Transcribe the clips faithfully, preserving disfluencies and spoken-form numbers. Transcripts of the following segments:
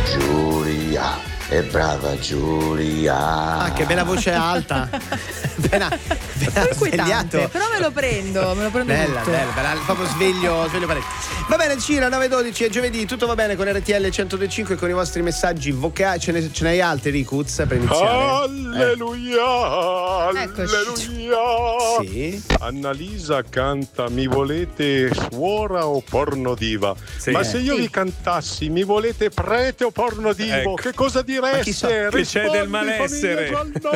Giulia, è brava Giulia. Ah, che bella voce alta. Appena, appena svegliato. Però me lo prendo, me lo prendo Bella, tutto. bella, bella, proprio sveglio, sveglio parecchio. Va bene, Cira, nove e dodici è giovedì, tutto va bene con R T L centodue e cinque con i vostri messaggi vocali. Ce ne, ce ne hai altri, Ricuz, per iniziare? Alleluia, alleluia. Sì. Annalisa canta Mi volete suora o pornodiva? Sì. Ma se io Sì. vi cantassi Mi volete prete o pornodivo? Ecco. Che cosa direste? so? Che c'è del malessere.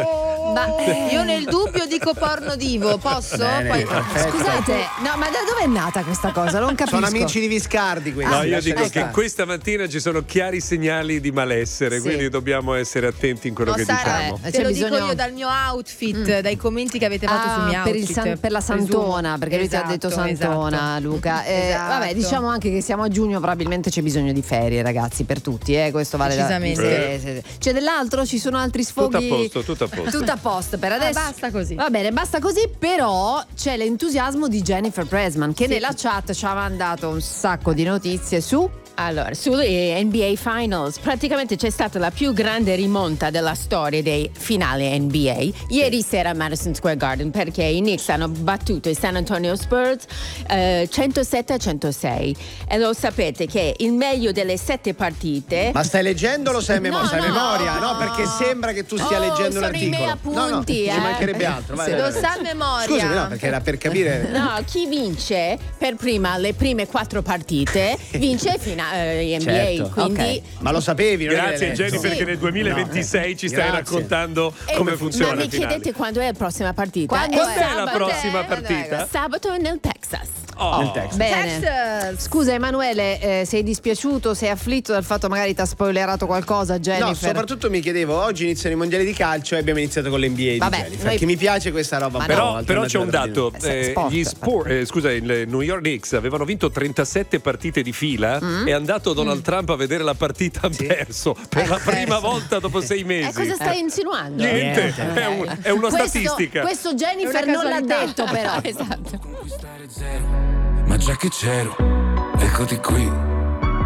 Ma io nel dubbio dico porno divo, posso? Bene, Poi, perfetto. scusate, no, ma da dove è nata questa cosa? Non capisco. Sono amici di Viscardi questi. No, io lasciali dico stare. che questa mattina ci sono chiari segnali di malessere, Sì. quindi dobbiamo essere attenti in quello No, che Sara, diciamo. eh, te C'è lo bisogno- dico io dal mio outfit, dai commenti che avete fatto Ah, sul mio per, il outfit. san- per la Santona, presumo. perché lui ti ha detto Esatto, Santona, esatto. Luca. Eh, Esatto. Vabbè, diciamo anche che siamo a giugno, probabilmente c'è bisogno di ferie, ragazzi, per tutti, eh? Questo vale da- Decisamente. Sì, sì, sì. C'è dell'altro? Ci sono altri Tutto a sfoghi? posto, tutto a posto. Tutto a posto per Ah, adesso. basta così. Va bene, basta così, però c'è l'entusiasmo di Jennifer Pressman che nella chat ci ha mandato un sacco di notizie su. Allora, sulle N B A Finals praticamente c'è stata la più grande rimonta della storia dei finali N B A ieri sera a Madison Square Garden, perché i Knicks hanno battuto i San Antonio Spurs eh, centosette a centosei, e lo sapete che il meglio delle sette partite. Ma stai leggendo o lo sai a memoria? No, sai a no. memoria? No, perché sembra che tu stia Oh, leggendo sono i l'articolo. miei No, no, appunti, ci eh. mancherebbe altro. Vai, Se vai, lo vai. sa a memoria. Scusami, no, perché era per capire. No, chi vince per prima le prime quattro partite vince il finale eh, N B A, Certo. quindi Ok. Ma lo sapevi, non è che Grazie l'hai letto. Jennifer Sì. che nel duemilaventisei ci stai Grazie. raccontando Eh, come ma funziona mi il finale. chiedete quando è la prossima partita? Quando È è? Quando è la sabato. prossima Eh, partita? Sabato nel Texas. Oh. Nel Texas. Bene. Texas. Scusa Emanuele, eh, sei dispiaciuto, sei afflitto dal fatto magari ti ha spoilerato qualcosa, Jennifer? No, soprattutto mi chiedevo, oggi iniziano i mondiali di calcio e abbiamo iniziato con l'N B A di Vabbè, Jennifer, noi- che mi piace questa roba un po' Però, però c'è un alternativa dato, da dire. eh, Sport. gli sport, eh, scusa, il New York Knicks avevano vinto trentasette partite di fila, è andato Donald Trump a vedere la partita, ha perso per la prima volta dopo sei mesi. E cosa stai insinuando? Niente, Niente. è, un- è una questo, statistica. Questo Jennifer È una non l'ha casualità. detto però. Esatto. Ma già che c'ero, eccoti qui.